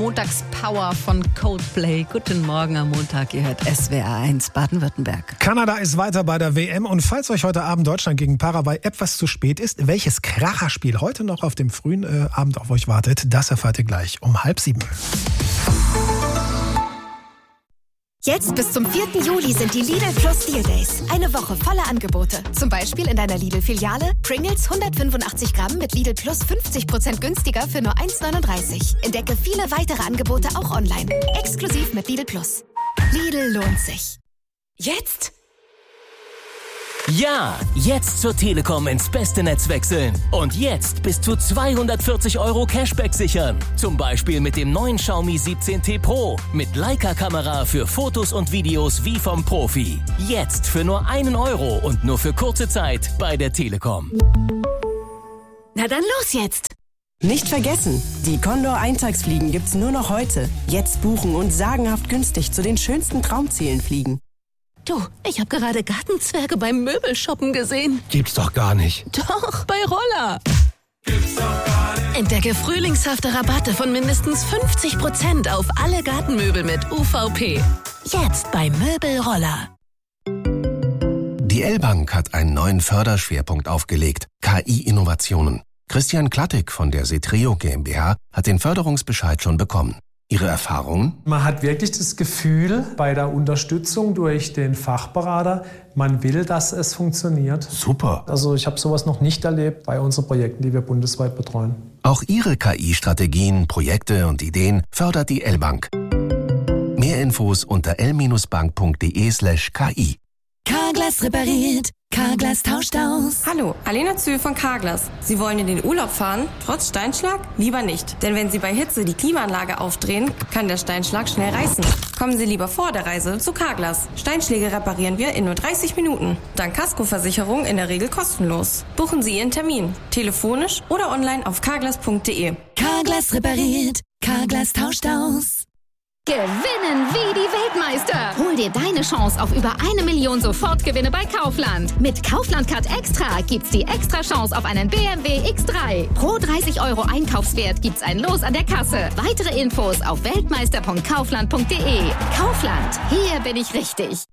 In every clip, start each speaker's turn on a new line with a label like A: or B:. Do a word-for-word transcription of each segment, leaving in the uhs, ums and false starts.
A: Montagspower von Coldplay. Guten Morgen am Montag, ihr hört S W R eins Baden-Württemberg.
B: Kanada ist weiter bei der W M und falls euch heute Abend Deutschland gegen Paraguay etwas zu spät ist, welches Kracherspiel heute noch auf dem frühen äh, Abend auf euch wartet, das erfahrt ihr gleich um halb sieben.
C: Jetzt bis zum vierten Juli sind die Lidl Plus Deal Days. Eine Woche voller Angebote. Zum Beispiel in deiner Lidl-Filiale Pringles hundertfünfundachtzig Gramm mit Lidl Plus fünfzig Prozent günstiger für nur eins neununddreißig. Entdecke viele weitere Angebote auch online. Exklusiv mit Lidl Plus. Lidl lohnt sich. Jetzt?
D: Ja, jetzt zur Telekom ins beste Netz wechseln. Und jetzt bis zu zweihundertvierzig Euro Cashback sichern. Zum Beispiel mit dem neuen Xiaomi siebzehn T Pro. Mit Leica-Kamera für Fotos und Videos wie vom Profi. Jetzt für nur einen Euro und nur für kurze Zeit bei der Telekom.
C: Na dann los jetzt!
E: Nicht vergessen, die Condor-Eintagsfliegen gibt's nur noch heute. Jetzt buchen und sagenhaft günstig zu den schönsten Traumzielen fliegen.
A: Du, ich habe gerade Gartenzwerge beim Möbelshoppen gesehen.
F: Gibt's doch gar nicht.
A: Doch, bei Roller. Gibt's doch gar nicht. Entdecke frühlingshafte Rabatte von mindestens fünfzig Prozent auf alle Gartenmöbel mit U V P. Jetzt bei Möbelroller.
F: Die L-Bank hat einen neuen Förderschwerpunkt aufgelegt. K I-Innovationen. Christian Klattig von der Setreo GmbH hat den Förderungsbescheid schon bekommen. Ihre Erfahrungen?
G: Man hat wirklich das Gefühl bei der Unterstützung durch den Fachberater, man will, dass es funktioniert.
F: Super.
G: Also ich habe sowas noch nicht erlebt bei unseren Projekten, die wir bundesweit betreuen.
F: Auch Ihre K I-Strategien, Projekte und Ideen fördert die L-Bank. Mehr Infos unter l-bank.de slash ki.
C: Carglass repariert, Carglass tauscht aus.
H: Hallo, Alena Zühl von Carglass. Sie wollen in den Urlaub fahren, trotz Steinschlag? Lieber nicht. Denn wenn Sie bei Hitze die Klimaanlage aufdrehen, kann der Steinschlag schnell reißen. Kommen Sie lieber vor der Reise zu Carglass. Steinschläge reparieren wir in nur dreißig Minuten. Dank Kaskoversicherung in der Regel kostenlos. Buchen Sie Ihren Termin. Telefonisch oder online auf carglass punkt de.
C: Carglass repariert, Carglass tauscht aus.
I: Gewinnen wie die Weltmeister. Hol dir deine Chance auf über eine Million Sofortgewinne bei Kaufland. Mit Kaufland Card Extra gibt's die extra Chance auf einen B M W X drei. Pro dreißig Euro Einkaufswert gibt's ein Los an der Kasse. Weitere Infos auf weltmeister punkt kaufland punkt de. Kaufland, hier bin ich richtig.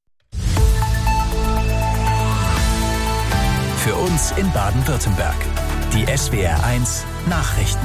J: Für uns in Baden-Württemberg. Die S W R eins Nachrichten.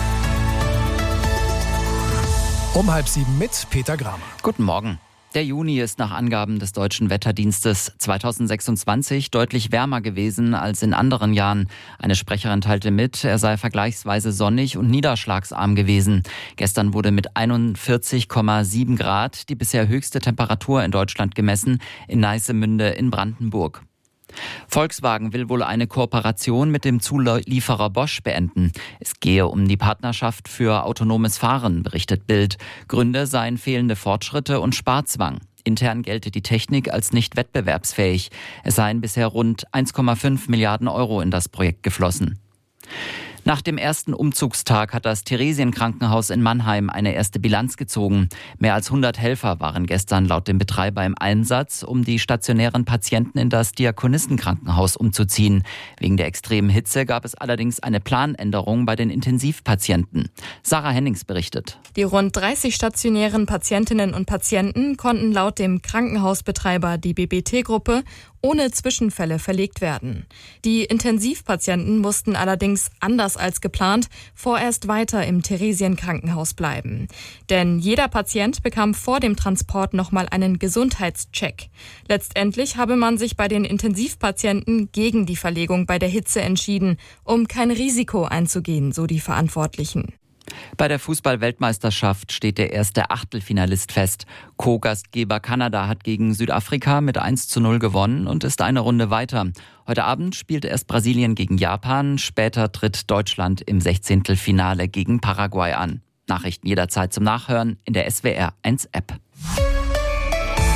B: Um halb sieben mit Peter Gramer.
K: Guten Morgen. Der Juni ist nach Angaben des Deutschen Wetterdienstes zweitausendsechsundzwanzig deutlich wärmer gewesen als in anderen Jahren. Eine Sprecherin teilte mit, er sei vergleichsweise sonnig und niederschlagsarm gewesen. Gestern wurde mit einundvierzig Komma sieben Grad die bisher höchste Temperatur in Deutschland gemessen, in Neissemünde in Brandenburg. Volkswagen will wohl eine Kooperation mit dem Zulieferer Bosch beenden. Es gehe um die Partnerschaft für autonomes Fahren, berichtet Bild. Gründe seien fehlende Fortschritte und Sparzwang. Intern gelte die Technik als nicht wettbewerbsfähig. Es seien bisher rund eins Komma fünf Milliarden Euro in das Projekt geflossen. Nach dem ersten Umzugstag hat das Theresienkrankenhaus in Mannheim eine erste Bilanz gezogen. Mehr als hundert Helfer waren gestern laut dem Betreiber im Einsatz, um die stationären Patienten in das Diakonissenkrankenhaus umzuziehen. Wegen der extremen Hitze gab es allerdings eine Planänderung bei den Intensivpatienten. Sarah Hennings berichtet.
L: Die rund dreißig stationären Patientinnen und Patienten konnten laut dem Krankenhausbetreiber, die B B T-Gruppe, ohne Zwischenfälle verlegt werden. Die Intensivpatienten mussten allerdings anders als geplant vorerst weiter im Theresienkrankenhaus bleiben. Denn jeder Patient bekam vor dem Transport nochmal einen Gesundheitscheck. Letztendlich habe man sich bei den Intensivpatienten gegen die Verlegung bei der Hitze entschieden, um kein Risiko einzugehen, so die Verantwortlichen.
K: Bei der Fußball-Weltmeisterschaft steht der erste Achtelfinalist fest. Co-Gastgeber Kanada hat gegen Südafrika mit eins zu null gewonnen und ist eine Runde weiter. Heute Abend spielt erst Brasilien gegen Japan, später tritt Deutschland im Sechzehntelfinale gegen Paraguay an. Nachrichten jederzeit zum Nachhören in der S W R eins App.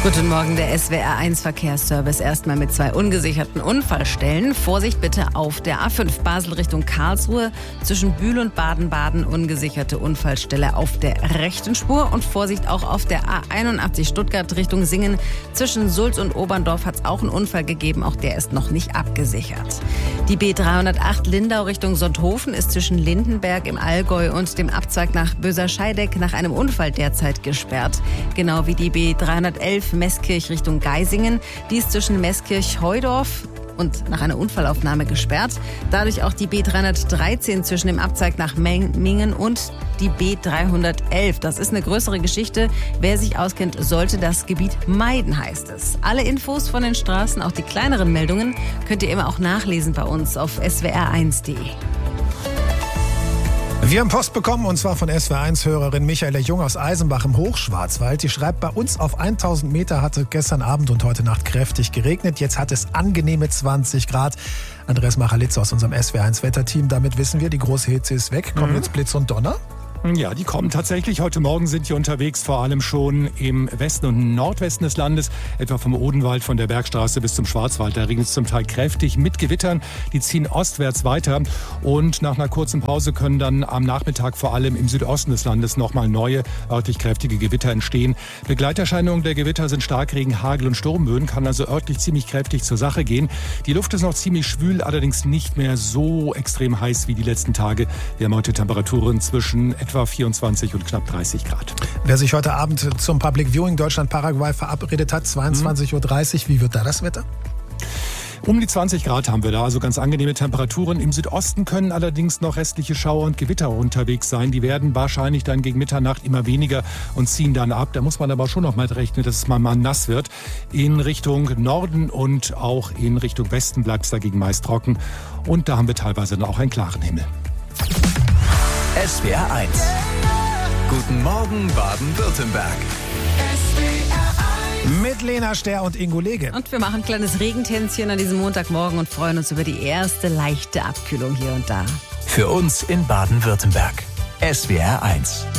M: Guten Morgen, der S W R eins Verkehrsservice. Erstmal mit zwei ungesicherten Unfallstellen. Vorsicht bitte auf der A fünf Basel Richtung Karlsruhe. Zwischen Bühl und Baden-Baden ungesicherte Unfallstelle auf der rechten Spur. Und Vorsicht auch auf der A einundachtzig Stuttgart Richtung Singen. Zwischen Sulz und Oberndorf hat es auch einen Unfall gegeben. Auch der ist noch nicht abgesichert. Die B dreihundertacht Lindau Richtung Sonthofen ist zwischen Lindenberg im Allgäu und dem Abzweig nach Böser-Scheideck nach einem Unfall derzeit gesperrt. Genau wie die B dreihundertelf Meßkirch Richtung Geisingen. Die ist zwischen Meßkirch-Heudorf und nach einer Unfallaufnahme gesperrt. Dadurch auch die B dreihundertdreizehn zwischen dem Abzweig nach Mingen und die B dreihundertelf. Das ist eine größere Geschichte. Wer sich auskennt, sollte das Gebiet meiden, heißt es. Alle Infos von den Straßen, auch die kleineren Meldungen, könnt ihr immer auch nachlesen bei uns auf s w r eins punkt d e.
B: Wir haben Post bekommen, und zwar von S W R eins-Hörerin Michaela Jung aus Eisenbach im Hochschwarzwald. Die schreibt, bei uns auf tausend Meter hatte gestern Abend und heute Nacht kräftig geregnet. Jetzt hat es angenehme zwanzig Grad. Andreas Machalitz aus unserem S W R eins-Wetterteam. Damit wissen wir, die große Hitze ist weg. Kommen mhm. jetzt Blitz und Donner?
N: Ja, die kommen tatsächlich. Heute Morgen sind die unterwegs, vor allem schon im Westen und Nordwesten des Landes, etwa vom Odenwald, von der Bergstraße bis zum Schwarzwald. Da regnet es zum Teil kräftig mit Gewittern. Die ziehen ostwärts weiter und nach einer kurzen Pause können dann am Nachmittag vor allem im Südosten des Landes nochmal neue, örtlich kräftige Gewitter entstehen. Begleiterscheinungen der Gewitter sind Starkregen, Hagel und Sturmböen, kann also örtlich ziemlich kräftig zur Sache gehen. Die Luft ist noch ziemlich schwül, allerdings nicht mehr so extrem heiß wie die letzten Tage. Wir haben heute Temperaturen zwischen etwa vierundzwanzig und knapp dreißig Grad.
B: Wer sich heute Abend zum Public Viewing Deutschland-Paraguay verabredet hat, zweiundzwanzig Uhr dreißig, wie wird da das Wetter?
N: Um die zwanzig Grad haben wir da, also ganz angenehme Temperaturen. Im Südosten können allerdings noch restliche Schauer und Gewitter unterwegs sein. Die werden wahrscheinlich dann gegen Mitternacht immer weniger und ziehen dann ab. Da muss man aber schon noch mal rechnen, dass es mal, mal nass wird. In Richtung Norden und auch in Richtung Westen bleibt es dagegen meist trocken. Und da haben wir teilweise dann auch einen klaren Himmel.
J: S W R eins. Guten Morgen Baden-Württemberg.
B: Mit Lena Ster und Ingo Lege.
M: Und wir machen ein kleines Regentänzchen an diesem Montagmorgen und freuen uns über die erste leichte Abkühlung hier und da.
J: Für uns in Baden-Württemberg. S W R eins.